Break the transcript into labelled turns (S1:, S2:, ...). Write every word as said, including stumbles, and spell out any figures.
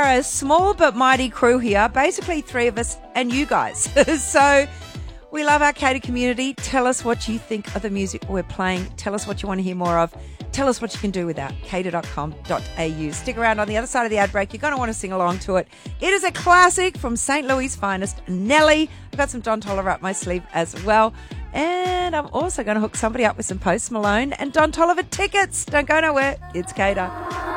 S1: a small but mighty crew here, basically three of us and you guys. So we love our Cater community. Tell us what you think of the music we're playing. Tell us what you want to hear more of. Tell us what you can do with that. cater dot com dot a u. Stick around on the other side of the ad break. You're going to want to sing along to it. It is a classic from Saint Louis' finest, Nelly. I've got some Don Toliver up my sleeve as well. And I'm also going to hook somebody up with some Post Malone and Don Toliver tickets. Don't go nowhere. It's Cater.